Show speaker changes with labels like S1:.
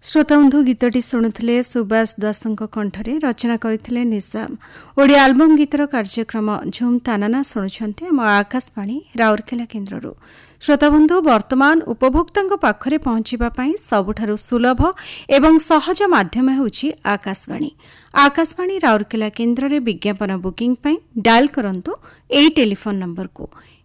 S1: श्रोताबंधु गीतटी शुणुले सुभाष दासଙ୍କ कंठरे रचना करथिले निजाम। ओडिया आल्बम गीतर कार्यक्रम झुम तानाना शुणुछन्ते आम आकाशवाणी राउरकेला केन्द्ररू। श्रोताबंधु वर्तमान उपभोक्ताଙ୍କ पाखरे पहुंचिबा पई सबुठारु सुलभ एवं सहज माध्यम हेउछि आकाशवाणी। आकाशवाणी राउरकेला केन्द्र रे विज्ञापन बुकिंग पई डायल करंतु एई टेलीफोन नंबर को